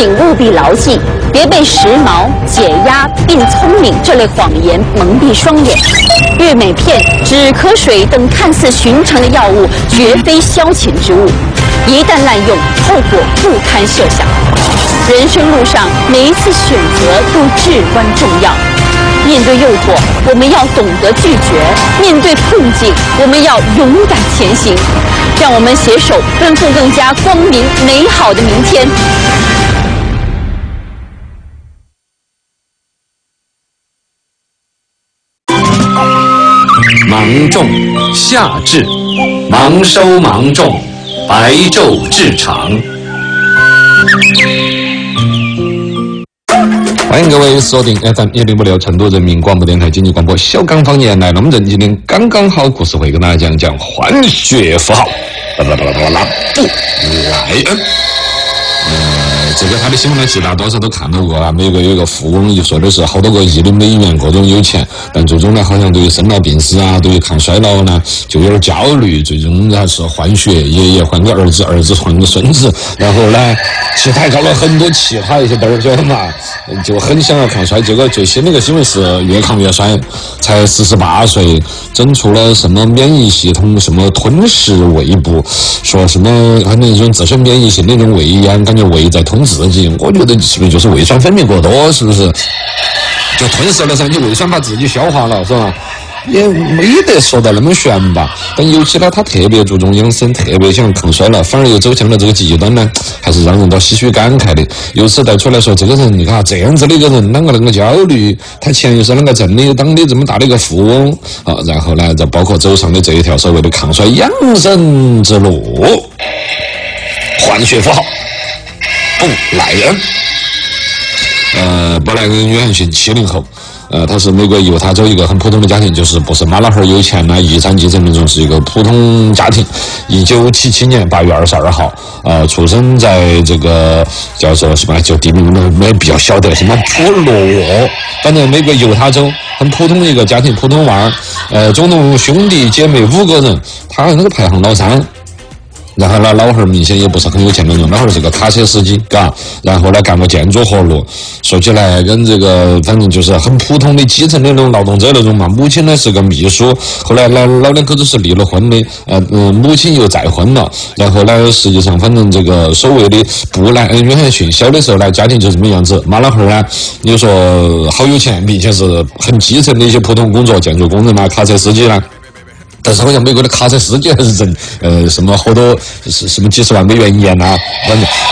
请务必牢记，别被时髦、解压并聪明这类谎言蒙蔽双眼。悦美片、止咳水等看似寻常的药物，绝非消遣之物，一旦滥用，后果不堪设想。人生路上，每一次选择都至关重要。面对诱惑，我们要懂得拒绝；面对困境，我们要勇敢前行。让我们携手奔赴更加光明美好的明天。 芒种夏至，芒收芒种，白昼至长。欢迎各位锁定 FM1056 成都人民广播电台经济广播小刚方言来了。我们今天刚刚好故事会跟大家讲讲换血符号，不来恩。这个他的新闻呢，其实大家多少都看到过啊。美国有一个富翁，说的是好多个亿的美元，各种有钱，但最终呢，好像对于生老病死啊，对于抗衰老呢，就有点焦虑。最终还是换血，爷爷换个儿子，儿子换个孙子，然后呢，其他搞了很多其他一些东西嘛，就很想要抗衰。结果最新的一个新闻是越抗越衰，才48岁，整出了什么免疫系统什么吞噬胃部，说什么反正一种自身免疫性的那种胃炎，感觉胃在吞自己。我觉得是不是就是胃酸分泌过多，是不是就吞噬了噻？你胃酸把自己消化了，是吧？也没得说的那么玄吧。但尤其呢，他特别注重养生，特别想抗衰老，反而又走向了这个极端呢，还是让人都唏嘘感慨的。由此带出来说，这个人你看这样子的一个人，啷个能够焦虑？他钱又是啷个挣的？当的这么大的一个富翁啊，然后呢，再包括走上的这一条所谓的抗衰养生之路，换血符号。布莱恩，布莱恩·约翰逊70后，他是美国犹他州一个很普通的家庭，就是不是妈老汉儿有钱呐，遗产继承那种，是一个普通家庭。1977年8月22号，出生在这个叫做什么，就地名没比较晓得什么普罗沃，反正美国犹他州很普通的一个家庭，普通娃儿，总共兄弟姐妹5个人，他那个排行老3。然后呢，老汉儿明显也不是很有钱那种，老汉儿是个卡车司机，嘎。然后呢，干过建筑活路，说起来跟这个反正就是很普通的基层的那种劳动者那种嘛。母亲呢是个秘书，后来老两口子是离了婚的，母亲又再婚了。然后呢，实际上反正这个所谓的布莱恩·约翰逊小的时候呢，家庭就这么样子。妈老汉儿呢，你说好有钱，并且是很基层的一些普通工作，建筑工人嘛，卡车司机啦。但是好像美国的卡车司机还是挣什么好多什么几十万美元一年呐，反正